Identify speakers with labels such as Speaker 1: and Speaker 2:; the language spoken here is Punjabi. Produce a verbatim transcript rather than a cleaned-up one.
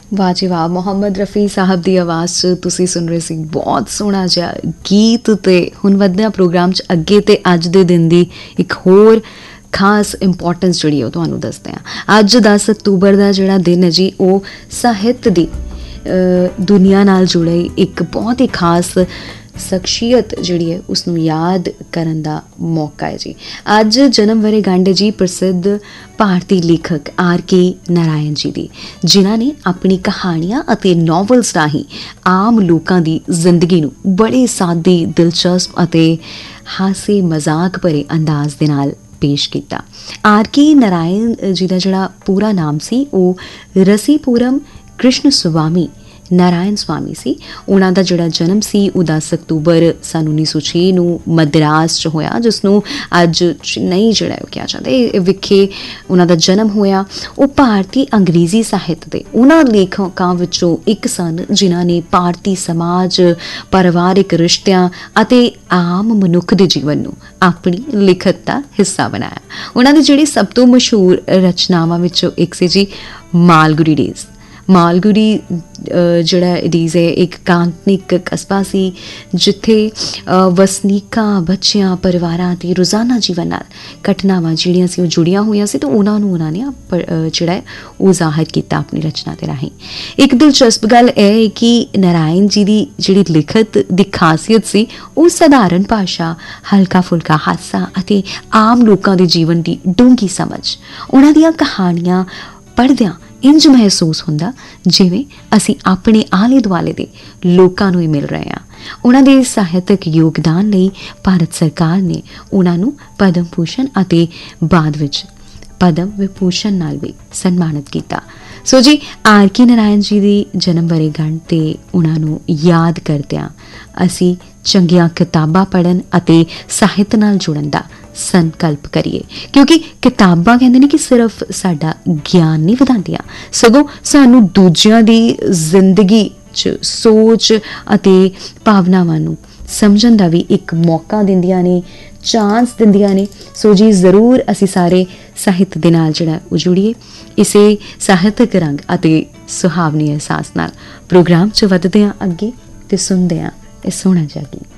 Speaker 1: ਵਾਹ ਜੀ ਵਾਹ, ਮੁਹੰਮਦ ਰਫੀ ਸਾਹਿਬ ਦੀ ਆਵਾਜ਼ 'ਚ ਤੁਸੀਂ ਸੁਣ ਰਹੇ ਸੀ ਬਹੁਤ ਸੋਹਣਾ ਜਿਹਾ ਗੀਤ। ਤੇ ਹੁਣ ਵਧਦੇ ਹਾਂ ਪ੍ਰੋਗਰਾਮ 'ਚ ਅੱਗੇ, ਤੇ ਅੱਜ ਦੇ ਦਿਨ ਦੀ ਇੱਕ ਹੋਰ ਖਾਸ ਇੰਪੋਰਟੈਂਸ ਜਿਹੜੀ ਉਹ ਤੁਹਾਨੂੰ ਦੱਸਦੇ ਹਾਂ। ਅੱਜ ਦਸ ਅਕਤੂਬਰ ਦਾ ਜਿਹੜਾ ਦਿਨ ਹੈ ਜੀ, ਉਹ ਸਾਹਿਤ ਦੀ ਦੁਨੀਆ ਨਾਲ ਜੁੜੇ ਇੱਕ ਬਹੁਤ ਹੀ ਖਾਸ ਸ਼ਖਸੀਅਤ ਜਿਹੜੀ ਹੈ ਉਸਨੂੰ ਯਾਦ ਕਰਨ ਦਾ ਮੌਕਾ ਹੈ ਜੀ। ਅੱਜ ਜਨਮ ਵਰ੍ਹੇਗੰਢ ਜੀ ਪ੍ਰਸਿੱਧ ਭਾਰਤੀ ਲੇਖਕ ਆਰ ਕੇ ਨਾਰਾਇਣ ਜੀ ਦੀ, ਜਿਨ੍ਹਾਂ ਨੇ ਆਪਣੀ ਕਹਾਣੀਆਂ ਅਤੇ ਨੋਵਲਸ ਰਾਹੀਂ ਆਮ ਲੋਕਾਂ ਦੀ ਜ਼ਿੰਦਗੀ ਨੂੰ ਬੜੇ ਸਾਦੇ, ਦਿਲਚਸਪ ਅਤੇ ਹਾਸੇ ਮਜ਼ਾਕ ਭਰੇ ਅੰਦਾਜ਼ ਦੇ ਨਾਲ ਪੇਸ਼ ਕੀਤਾ। ਆਰ ਕੇ ਨਾਰਾਇਣ ਜੀ ਦਾ ਜਿਹੜਾ ਪੂਰਾ ਨਾਮ ਸੀ ਉਹ ਰਸੀਪੁਰਮ ਕ੍ਰਿਸ਼ਨ ਸੁਵਾਮੀ ਨਾਰਾਇਣ ਸਵਾਮੀ ਸੀ। ਉਹਨਾਂ ਦਾ ਜਿਹੜਾ ਜਨਮ ਸੀ ਉਹ ਦਸ ਅਕਤੂਬਰ ਸੰਨ ਉੱਨੀ ਸੌ ਛੇ ਨੂੰ ਮਦਰਾਸ 'ਚ ਹੋਇਆ, ਜਿਸ ਨੂੰ ਅੱਜ ਚੇਨਈ ਜਿਹੜਾ ਉਹ ਕਿਹਾ ਜਾਂਦਾ ਹੈ ਵਿਖੇ ਉਹਨਾਂ ਦਾ ਜਨਮ ਹੋਇਆ। ਉਹ ਭਾਰਤੀ ਅੰਗਰੇਜ਼ੀ ਸਾਹਿਤ ਦੇ ਉਹਨਾਂ ਲੇਖਕਾਂ ਵਿੱਚੋਂ ਇੱਕ ਸਨ ਜਿਨ੍ਹਾਂ ਨੇ ਭਾਰਤੀ ਸਮਾਜ, ਪਰਿਵਾਰਿਕ ਰਿਸ਼ਤਿਆਂ ਅਤੇ ਆਮ ਮਨੁੱਖ ਦੇ ਜੀਵਨ ਨੂੰ ਆਪਣੀ ਲਿਖਤ ਦਾ ਹਿੱਸਾ ਬਣਾਇਆ। ਉਹਨਾਂ ਦੀ ਜਿਹੜੀ ਸਭ ਤੋਂ ਮਸ਼ਹੂਰ ਰਚਨਾਵਾਂ ਵਿੱਚੋਂ ਇੱਕ ਸੀ ਜੀ ਮਾਲਗੁਡੀ ਡੇਜ਼। ਮਾਲਗੁਡੀ ਜਿਹੜਾ ਡੇਜ਼ ਹੈ ਇੱਕ ਕਾਂਤਨਿਕ ਕਸਬਾ ਸੀ ਜਿੱਥੇ ਵਸਨੀਕਾਂ, ਬੱਚਿਆਂ, ਪਰਿਵਾਰਾਂ ਅਤੇ ਰੋਜ਼ਾਨਾ ਜੀਵਨ ਨਾਲ ਘਟਨਾਵਾਂ ਜਿਹੜੀਆਂ ਸੀ ਉਹ ਜੁੜੀਆਂ ਹੋਈਆਂ ਸੀ, ਅਤੇ ਉਹਨਾਂ ਨੂੰ ਉਹਨਾਂ ਨੇ ਜਿਹੜਾ ਹੈ ਉਹ ਜ਼ਾਹਿਰ ਕੀਤਾ ਆਪਣੀ ਰਚਨਾ ਦੇ ਰਾਹੀਂ। ਇੱਕ ਦਿਲਚਸਪ ਗੱਲ ਇਹ ਹੈ ਕਿ ਨਾਰਾਇਣ ਜੀ ਦੀ ਜਿਹੜੀ ਲਿਖਤ ਦੀ ਖਾਸੀਅਤ ਸੀ ਉਹ ਸਧਾਰਨ ਭਾਸ਼ਾ, ਹਲਕਾ ਫੁਲਕਾ ਹਾਸਾ ਅਤੇ ਆਮ ਲੋਕਾਂ ਦੇ ਜੀਵਨ ਦੀ ਡੂੰਘੀ ਸਮਝ। ਉਹਨਾਂ ਦੀਆਂ ਕਹਾਣੀਆਂ ਪੜ੍ਹਦਿਆਂ ਇੰਝ ਮਹਿਸੂਸ ਹੁੰਦਾ ਜਿਵੇਂ ਅਸੀਂ ਆਪਣੇ ਆਲੇ ਦੁਆਲੇ ਦੇ ਲੋਕਾਂ ਨੂੰ ਹੀ ਮਿਲ ਰਹੇ ਹਾਂ। ਉਹਨਾਂ ਦੇ ਸਾਹਿਤਕ ਯੋਗਦਾਨ ਲਈ ਭਾਰਤ ਸਰਕਾਰ ਨੇ ਉਹਨਾਂ ਨੂੰ ਪਦਮ ਭੂਸ਼ਣ ਅਤੇ ਬਾਅਦ ਵਿੱਚ ਪਦਮ ਵਿਭੂਸ਼ਣ ਨਾਲ ਵੀ ਸਨਮਾਨਿਤ ਕੀਤਾ। ਸੋ ਜੀ, ਆਰ ਕੇ ਨਾਰਾਇਣ ਜੀ ਦੀ ਜਨਮ ਵਰ੍ਹੇਗੰਢ 'ਤੇ ਉਹਨਾਂ ਨੂੰ ਯਾਦ ਕਰਦਿਆਂ ਅਸੀਂ ਚੰਗੀਆਂ ਕਿਤਾਬਾਂ ਪੜ੍ਹਨ ਅਤੇ ਸਾਹਿਤ ਨਾਲ ਜੁੜਨ ਦਾ ਸੰਕਲਪ ਕਰੀਏ, ਕਿਉਂਕਿ ਕਿਤਾਬਾਂ ਕਹਿੰਦੇ ਨੇ ਕਿ ਸਿਰਫ ਸਾਡਾ ਗਿਆਨ ਨਹੀਂ ਵਧਾਉਂਦੀਆਂ, ਸਗੋਂ ਸਾਨੂੰ ਦੂਜਿਆਂ ਦੀ ਜ਼ਿੰਦਗੀ 'ਚ ਸੋਚ ਅਤੇ ਭਾਵਨਾਵਾਂ ਨੂੰ ਸਮਝਣ ਦਾ ਵੀ ਇੱਕ ਮੌਕਾ ਦਿੰਦੀਆਂ ਨੇ, ਚਾਂਸ ਦਿੰਦੀਆਂ ਨੇ। ਸੋ ਜੀ, ਜ਼ਰੂਰ ਅਸੀਂ ਸਾਰੇ ਸਾਹਿਤ ਦੇ ਨਾਲ ਜਿਹੜਾ ਉਹ ਜੁੜੀਏ। ਇਸੇ ਸਾਹਿਤਕ ਰੰਗ ਅਤੇ ਸੁਹਾਵਣੀ ਅਹਿਸਾਸ ਨਾਲ ਪ੍ਰੋਗਰਾਮ 'ਚ ਵੱਧਦੇ ਹਾਂ ਅੱਗੇ ਤੇ ਸੁਣਦੇ ਹਾਂ ਇਹ ਸੋਹਣਾ ਜਿਹਾ ਗੀਤ।